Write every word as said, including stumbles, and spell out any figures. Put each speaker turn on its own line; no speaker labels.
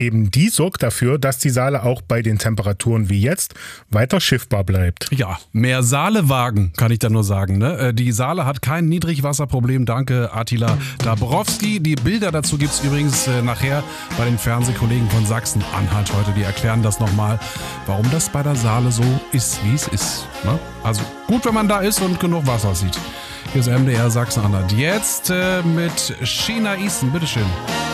eben die sorgt dafür, dass die Saale auch bei den Temperaturen wie jetzt weiter schiffbar bleibt.
Ja, mehr Saale wagen, kann ich da nur sagen. Ne? Die Saale hat kein Niedrigwasserproblem. Danke, Attila Dabrowski. Die Bilder dazu gibt es übrigens äh, nachher bei den Fernsehkollegen von Sachsen-Anhalt heute. Die erklären das nochmal, warum das bei der Saale so ist, wie es ist. Ne? Also gut, wenn man da ist und genug Wasser sieht. Hier ist M D R Sachsen-Anhalt. Jetzt äh, mit China Easton. Bitteschön.